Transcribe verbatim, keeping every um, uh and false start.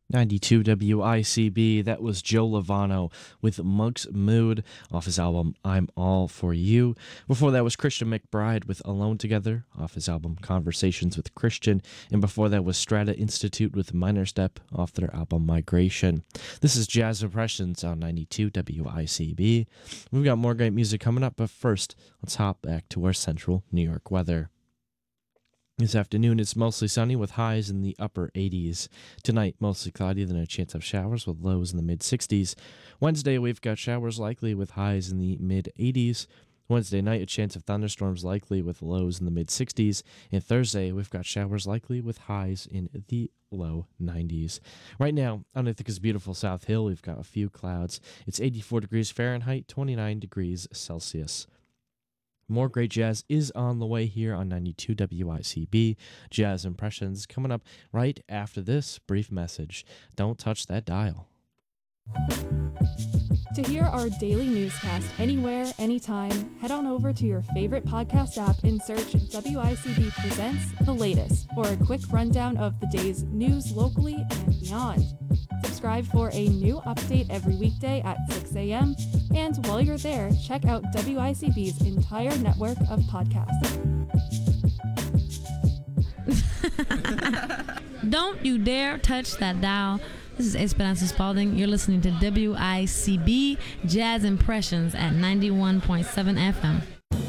ninety-two W I C B, that was Joe Lovano with Monk's Mood off his album I'm All For You. Before that was Christian McBride with Alone Together off his album Conversations with Christian. And before that was Strata Institute with Minor Step off their album Migration. This is Jazz Impressions on ninety-two W I C B. We've got more great music coming up, but first, let's hop back to our central New York weather. This afternoon, it's mostly sunny with highs in the upper eighties. Tonight, mostly cloudy, then a chance of showers with lows in the mid-sixties. Wednesday, we've got showers likely with highs in the mid-eighties. Wednesday night, a chance of thunderstorms likely with lows in the mid-sixties. And Thursday, we've got showers likely with highs in the low nineties. Right now, on Ithaca's beautiful South Hill, we've got a few clouds. It's eighty-four degrees Fahrenheit, twenty-nine degrees Celsius. More great jazz is on the way here on ninety-two W I C B. Jazz Impressions coming up right after this brief message. Don't touch that dial. To hear our daily newscast anywhere, anytime, head on over to your favorite podcast app and search W I C B Presents The Latest for a quick rundown of the day's news locally and beyond. Subscribe for a new update every weekday at six a.m. And while you're there, check out W I C B's entire network of podcasts. Don't you dare touch that dial. This is Esperanza Spalding. You're listening to W I C B Jazz Impressions at ninety-one point seven F M.